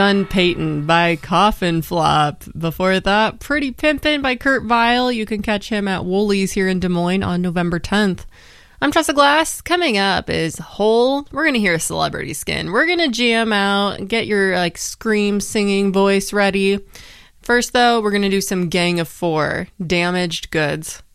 Done Peyton by Coffin Flop. Before that, Pretty Pimpin' by Kurt Vile. You can catch him at Woolies here in Des Moines on November 10th. I'm Tressa Glass. Coming up is Hole. We're going to hear Celebrity Skin. We're going to jam out and get your scream singing voice ready. First though, we're going to do some Gang of Four, Damaged Goods.